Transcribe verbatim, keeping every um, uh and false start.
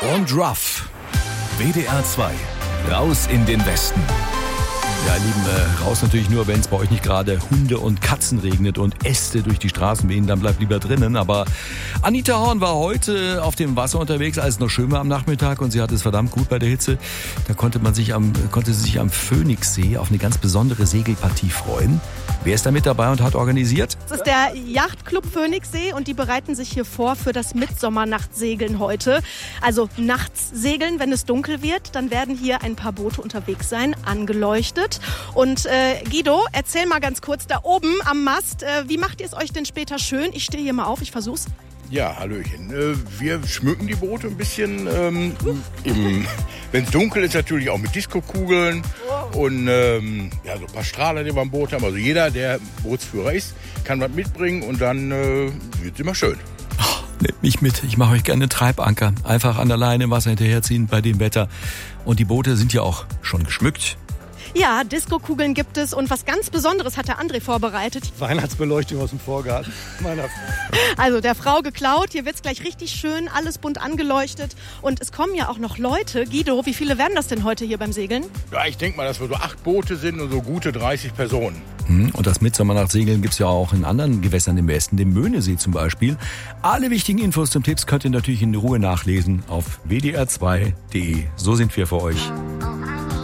und Ruff. W D R zwei. Raus in den Westen. Ja, Lieben, äh, raus natürlich nur, wenn es bei euch nicht gerade Hunde und Katzen regnet und Äste durch die Straßen wehen, dann bleibt lieber drinnen. Aber Anita Horn war heute auf dem Wasser unterwegs, als es noch schön war am Nachmittag, und sie hat es verdammt gut bei der Hitze. Da konnte man sich am, konnte sie sich am Phoenixsee auf eine ganz besondere Segelpartie freuen. Wer ist da mit dabei und hat organisiert? Das ist der Yachtclub Phoenixsee und die bereiten sich hier vor für das Mittsommernachtsegeln heute. Also nachts segeln, wenn es dunkel wird, dann werden hier ein paar Boote unterwegs sein, angeleuchtet. Und äh, Guido, erzähl mal ganz kurz, da oben am Mast, äh, wie macht ihr es euch denn später schön? Ich stehe hier mal auf, ich versuch's. Ja, hallöchen. Äh, wir schmücken die Boote ein bisschen. Ähm, Wenn es dunkel ist, natürlich auch mit Diskokugeln und ähm, ja, so ein paar Strahler, die wir am Boot haben. Also jeder, der Bootsführer ist, kann was mitbringen und dann äh, wird es immer schön. Oh, nehmt mich mit, ich mache euch gerne einen Treibanker. Einfach an der Leine im Wasser hinterherziehen bei dem Wetter. Und die Boote sind ja auch schon geschmückt. Ja, Diskokugeln gibt es und was ganz Besonderes hat der André vorbereitet. Weihnachtsbeleuchtung aus dem Vorgarten meiner Frau. Also der Frau geklaut, hier wird's gleich richtig schön, alles bunt angeleuchtet. Und es kommen ja auch noch Leute. Guido, wie viele werden das denn heute hier beim Segeln? Ja, ich denke mal, dass wir so acht Boote sind und so gute dreißig Personen. Und das Mittsommernachtsegeln gibt's ja auch in anderen Gewässern im Westen, dem Möhnesee zum Beispiel. Alle wichtigen Infos zum Tipps könnt ihr natürlich in Ruhe nachlesen auf w d r zwei punkt d e. So sind wir für euch.